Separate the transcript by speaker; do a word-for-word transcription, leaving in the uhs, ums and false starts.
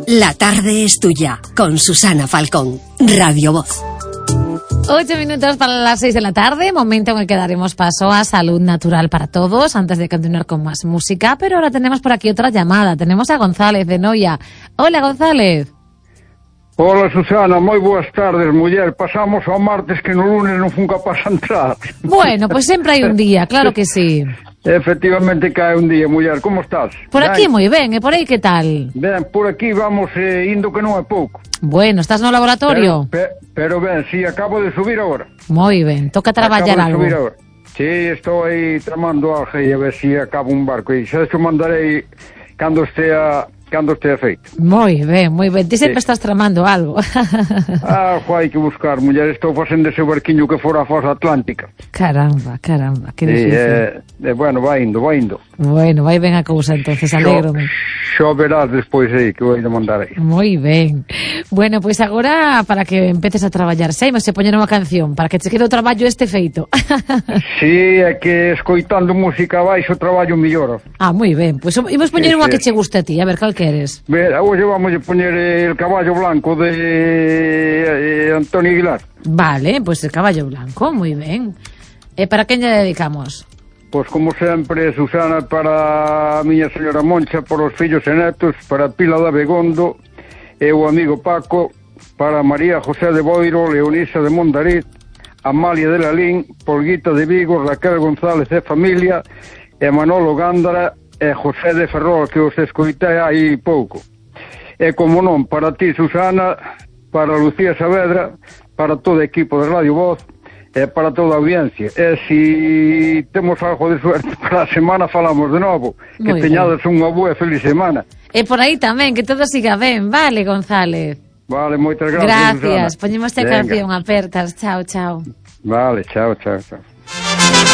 Speaker 1: La tarde es tuya, con Susana Falcón, Radio Voz.
Speaker 2: Ocho minutos para las seis de la tarde, momento en el que daremos paso a Salud Natural para Todos, antes de continuar con más música. Pero ahora tenemos por aquí otra llamada. Tenemos a González de Noia. Hola, González.
Speaker 3: Hola, Susana, moi boas tardes, muller. Pasamos ao martes que no lunes non fun capaz de entrar.
Speaker 2: Bueno, pues sempre hai un día, claro que sí.
Speaker 3: Efectivamente cae un día, muller. Como estás?
Speaker 2: Por aquí moi ben, e por aí que tal?
Speaker 3: Ben, por aquí vamos eh, indo que non é pouco.
Speaker 2: Bueno, estás no laboratorio?
Speaker 3: Pero, pe, pero ben, si, sí, acabo de subir agora.
Speaker 2: Moi ben, toca traballar algo.
Speaker 3: Acabo de subir agora. Si, sí, estou aí tramando algo e a ver se si acabo un barco. E xa te mandarei cando estea... cando estea feito.
Speaker 2: Moi ben, moi ben. Ti sempre sí. Estás tramando algo.
Speaker 3: Ah, hai que buscar, muller. Estou facendo ese barquiño que fora a fosa atlántica.
Speaker 2: Caramba, caramba, que difícil.
Speaker 3: Eh, eh, bueno, vai indo, vai indo.
Speaker 2: Bueno, vai ben a cousa, entonces, alégrome.
Speaker 3: Xo verás despois aí, que vou a mandar aí.
Speaker 2: Moi ben. Bueno, pois pues agora, para que empeces a traballar, sei, mas se poñer unha canción, para que te quede o traballo este feito.
Speaker 3: Si, sí, é que escoitando música abaixo o traballo mellora.
Speaker 2: Ah, moi ben. Pois pues, imos poñer sí, unha sí. Que che guste a ti, a ver, cal queres?
Speaker 3: Ver, hoxe vamos a poñer El Caballo Blanco de eh, Antonio Aguilar.
Speaker 2: Vale, pois pues El Caballo Blanco, moi ben. E para quen lle dedicamos?
Speaker 3: Pois como sempre, Susana, para a miña señora Moncha, por os fillos e netos, para Pila da Begondo e o amigo Paco, para María José de Boiro, Leonisa de Mondariz, Amalia de Lalín, Polguita de Vigo, Raquel González de familia e Manolo Gándara e José de Ferrol, que os escoitei aí pouco. E como non, para ti, Susana, para Lucía Saavedra, para todo o equipo de Radio Voz e para toda a audiencia. E se temos algo de suerte para a semana falamos de novo. Que muy teñades bien. Unha boa e feliz semana.
Speaker 2: E por aí tamén, que todo siga ben, vale, González?
Speaker 3: Vale, moitas gracias,
Speaker 2: Gracias, poñemos esta canción, apertas, chao, chao.
Speaker 3: Vale, chao, chao, chao.